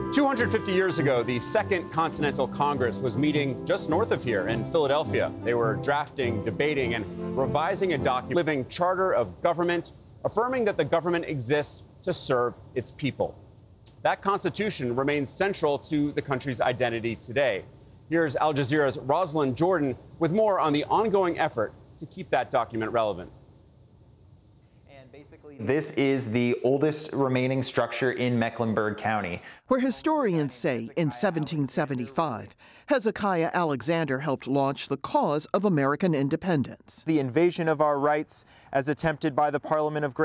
250 years ago, the Second Continental Congress was meeting just north of here in Philadelphia. They were drafting, debating, and revising a document, living charter of government, affirming that the government exists to serve its people. That Constitution remains central to the country's identity today. Here's Al Jazeera's Rosalind Jordan with more on the ongoing effort to keep that document relevant. This is the oldest remaining structure in Mecklenburg County, where historians say in 1775, Hezekiah Alexander helped launch the cause of American independence. The invasion of our rights, as attempted by the Parliament of Great